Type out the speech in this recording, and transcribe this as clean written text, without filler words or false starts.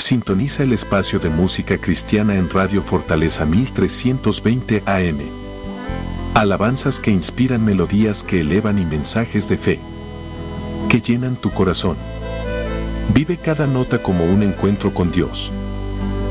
Sintoniza el espacio de música cristiana en Radio Fortaleza 1320 AM. Alabanzas que inspiran, melodías que elevan y mensajes de fe que llenan tu corazón. Vive cada nota como un encuentro con Dios.